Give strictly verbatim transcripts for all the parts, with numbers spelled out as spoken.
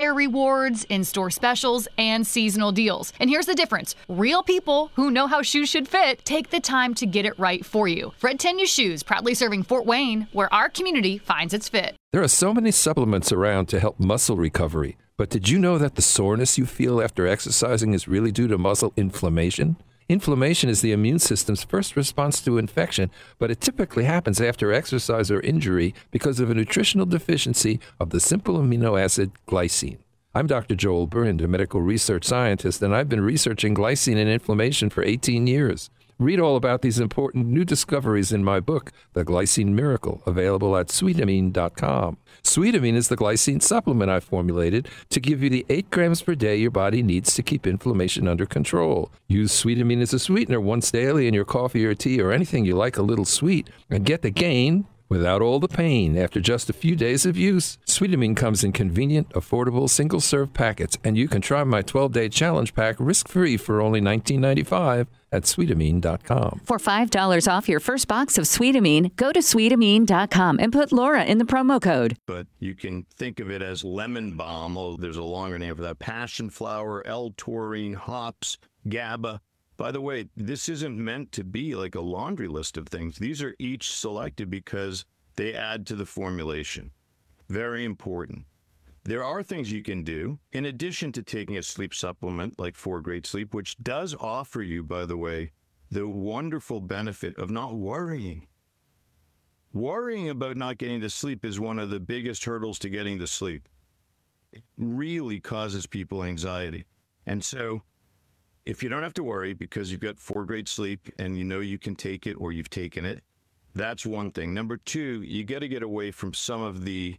supplier rewards, in-store specials, and seasonal deals. And here's the difference. Real people who know how shoes should fit take the time to get it right for you. Fred Tenya Shoes, proudly serving Fort Wayne, where our community finds its fit. There are so many supplements around to help muscle recovery. But did you know that the soreness you feel after exercising is really due to muscle inflammation? Inflammation is the immune system's first response to infection, but it typically happens after exercise or injury because of a nutritional deficiency of the simple amino acid glycine. I'm Doctor Joel Burnd, a medical research scientist, and I've been researching glycine and inflammation for eighteen years. Read all about these important new discoveries in my book, The Glycine Miracle, available at sweetamine dot com. Sweetamine is the glycine supplement I formulated to give you the eight grams per day your body needs to keep inflammation under control. Use Sweetamine as a sweetener once daily in your coffee or tea or anything you like a little sweet, and get the gain without all the pain after just a few days of use. Sweetamine comes in convenient, affordable, single-serve packets, and you can try my twelve-day challenge pack risk-free for only nineteen ninety-five at sweetamine dot com. For five dollars off your first box of Sweetamine, go to sweetamine dot com and put Laura in the promo code. But you can think of it as lemon balm. Oh, there's a longer name for that. Passion flower, L-taurine, hops, GABA. By the way, this isn't meant to be like a laundry list of things. These are each selected because they add to the formulation. Very important. There are things you can do in addition to taking a sleep supplement like For Great Sleep, which does offer you, by the way, the wonderful benefit of not worrying. Worrying about not getting to sleep is one of the biggest hurdles to getting to sleep. It really causes people anxiety. And so if you don't have to worry because you've got For Great Sleep and you know you can take it or you've taken it, that's one thing. Number two, you got to get away from some of the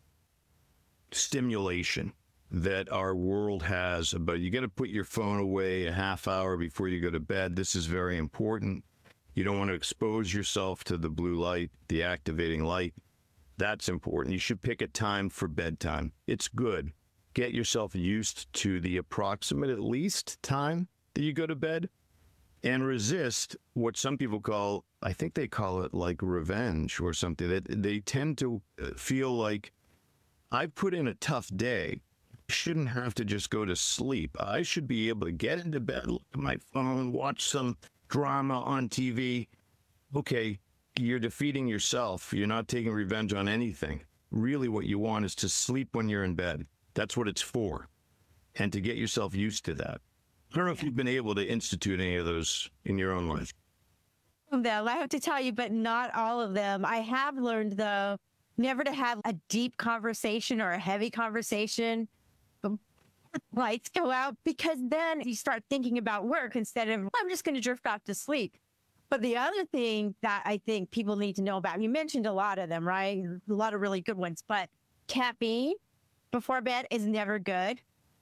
stimulation that our world has about you got to put your phone away a half hour before you go to bed. This is very important. You don't want to expose yourself to the blue light, the activating light. That's important. You should pick a time for bedtime. It's good. Get yourself used to the approximate at least time that you go to bed, and resist what some people call, I think they call it like revenge or something. That they tend to feel like, I put in a tough day. I shouldn't have to just go to sleep. I should be able to get into bed, look at my phone, watch some drama on T V. Okay, you're defeating yourself. You're not taking revenge on anything. Really what you want is to sleep when you're in bed. That's what it's for. And to get yourself used to that. I don't know if you've been able to institute any of those in your own life. Them, I have to tell you, but not all of them. I have learned, though, never to have a deep conversation or a heavy conversation. Lights go out, because then you start thinking about work instead of, I'm just going to drift off to sleep. But the other thing that I think people need to know about, you mentioned a lot of them, right? A lot of really good ones, but caffeine before bed is never good.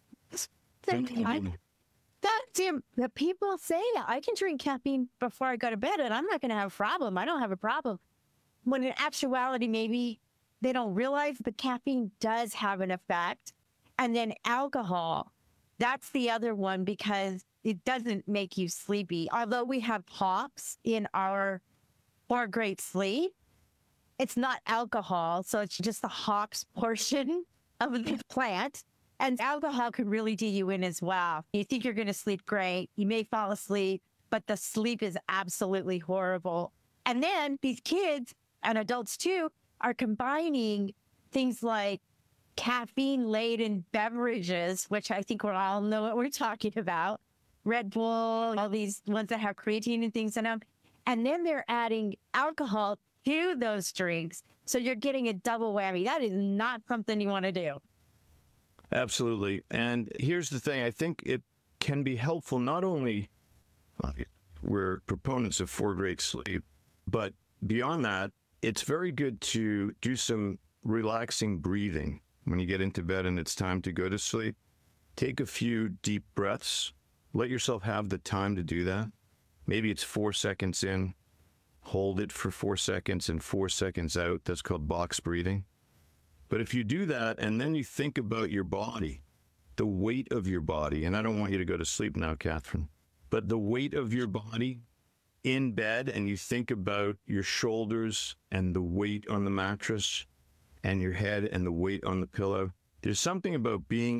I, that, Jim, the people say I can drink caffeine before I go to bed and I'm not going to have a problem. I don't have a problem. When in actuality, maybe they don't realize the caffeine does have an effect. And then alcohol, that's the other one, because it doesn't make you sleepy. Although we have hops in our For Great Sleep, it's not alcohol. So it's just the hops portion of the plant. And alcohol could really do you in as well. You think you're going to sleep great. You may fall asleep, but the sleep is absolutely horrible. And then these kids and adults too are combining things like caffeine-laden beverages, which I think we all know what we're talking about. Red Bull, all these ones that have creatine and things in them. And then they're adding alcohol to those drinks. So you're getting a double whammy. That is not something you want to do. Absolutely. And here's the thing. I think it can be helpful, not only we're proponents of For Great Sleep, but beyond that, it's very good to do some relaxing breathing when you get into bed and it's time to go to sleep. Take a few deep breaths. Let yourself have the time to do that. Maybe it's four seconds in, hold it for four seconds and four seconds out. That's called box breathing. But if you do that and then you think about your body, the weight of your body, and I don't want you to go to sleep now, Catherine, but the weight of your body in bed, and you think about your shoulders and the weight on the mattress and your head and the weight on the pillow, there's something about being